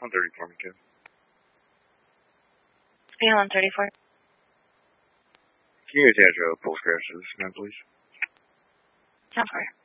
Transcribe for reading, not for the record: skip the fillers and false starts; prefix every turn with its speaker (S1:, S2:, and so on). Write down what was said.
S1: 130 for me, kid.
S2: Speaking 134.
S1: Can you attach a postgraduate to this man, please?
S2: Not for.